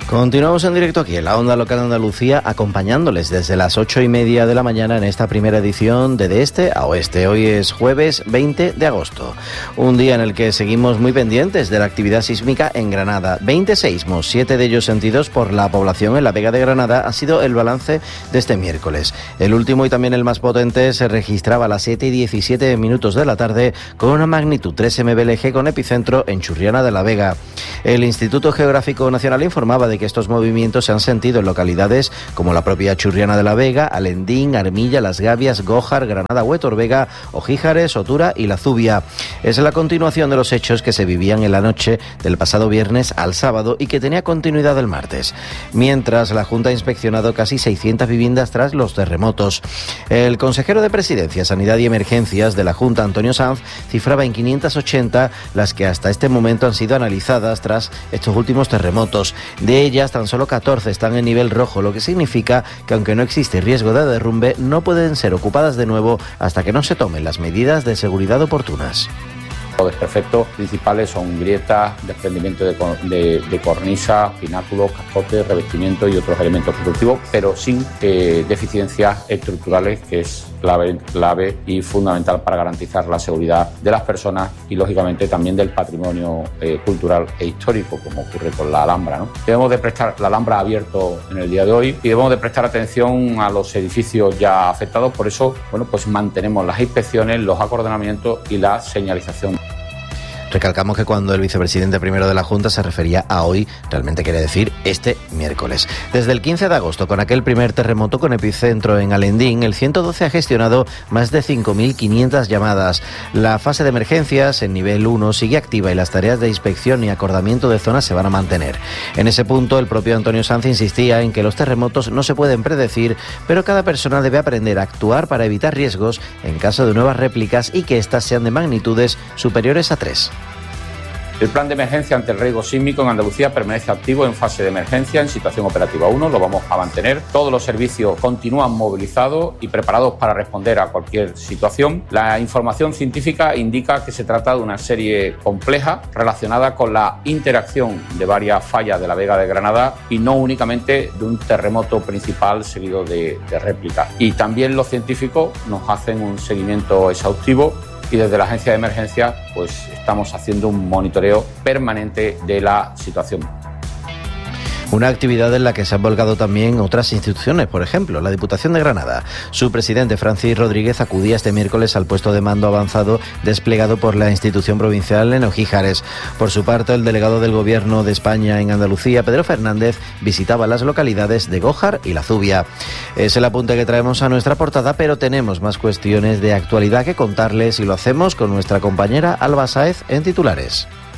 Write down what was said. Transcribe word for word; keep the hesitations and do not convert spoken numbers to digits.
Continuamos en directo aquí en la Onda Local de Andalucía, acompañándoles desde las ocho y media de la mañana en esta primera edición de De Este a Oeste. Hoy es jueves veinte de agosto, un día en el que seguimos muy pendientes de la actividad sísmica en Granada. veinte seísmos, siete de ellos sentidos por la población en la Vega de Granada, ha sido el balance de este miércoles. El último y también el más potente se registraba a las siete y diecisiete minutos de la tarde con una magnitud tres eme be ele ge con epicentro en Churriana de la Vega. El Instituto Geográfico Nacional informaba de que estos movimientos se han sentido en localidades como la propia Churriana de la Vega, Alendín, Armilla, Las Gavias, Gójar, Granada, Huétor Vega, Ojíjares, Otura y La Zubia. Es la continuación de los hechos que se vivían en la noche del pasado viernes al sábado y que tenía continuidad el martes. Mientras, la Junta ha inspeccionado casi seiscientas viviendas tras los terremotos. El consejero de Presidencia, Sanidad y Emergencias de la Junta, Antonio Sanz, cifraba en quinientas ochenta las que hasta este momento han sido analizadas tras estos últimos terremotos. De ellas, tan solo catorce están en nivel rojo, lo que significa que aunque no existe riesgo de derrumbe, no pueden ser ocupadas de nuevo hasta que no se tomen las medidas de seguridad oportunas. Los desperfectos principales son grietas, desprendimiento de, de, de cornisa, pináculos, cascotes, revestimiento y otros elementos constructivos, pero sin eh, deficiencias estructurales, que es clave, clave y fundamental para garantizar la seguridad de las personas y, lógicamente, también del patrimonio eh, cultural e histórico, como ocurre con la Alhambra, ¿no? Debemos de prestar, la Alhambra ha abierto en el día de hoy y debemos de prestar atención a los edificios ya afectados. Por eso, bueno, pues mantenemos las inspecciones, los acordonamientos y la señalización. Recalcamos que cuando el vicepresidente primero de la Junta se refería a hoy, realmente quiere decir este miércoles. Desde el quince de agosto, con aquel primer terremoto con epicentro en Alendín, el ciento doce ha gestionado más de cinco mil quinientas llamadas. La fase de emergencias en nivel uno sigue activa y las tareas de inspección y acordamiento de zonas se van a mantener. En ese punto, el propio Antonio Sanz insistía en que los terremotos no se pueden predecir, pero cada persona debe aprender a actuar para evitar riesgos en caso de nuevas réplicas y que éstas sean de magnitudes superiores a tres. El plan de emergencia ante el riesgo sísmico en Andalucía permanece activo en fase de emergencia en situación operativa uno, lo vamos a mantener. Todos los servicios continúan movilizados y preparados para responder a cualquier situación. La información científica indica que se trata de una serie compleja relacionada con la interacción de varias fallas de la Vega de Granada y no únicamente de un terremoto principal seguido de, de réplicas. Y también los científicos nos hacen un seguimiento exhaustivo y desde la Agencia de Emergencia pues estamos haciendo un monitoreo permanente de la situación. Una actividad en la que se han volcado también otras instituciones, por ejemplo, la Diputación de Granada. Su presidente, Francis Rodríguez, acudía este miércoles al puesto de mando avanzado desplegado por la institución provincial en Ojíjares. Por su parte, el delegado del Gobierno de España en Andalucía, Pedro Fernández, visitaba las localidades de Gójar y La Zubia. Es el apunte que traemos a nuestra portada, pero tenemos más cuestiones de actualidad que contarles y lo hacemos con nuestra compañera Alba Sáez en titulares.